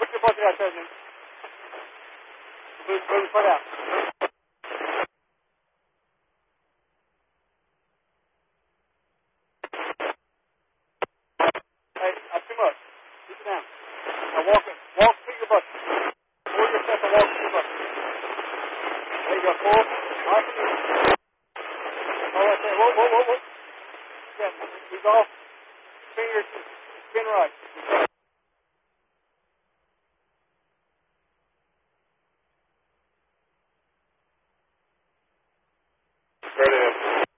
Put your bucket out there, man. Move your foot out. Hey, not too much. Keep it down. Now walk it. Walk to your bucket. Pull yourself and walk to your bucket. There you go. Pull. Nice and easy. All right there. Whoa. Yeah, he's off. Fingers, spin right. Straight ahead.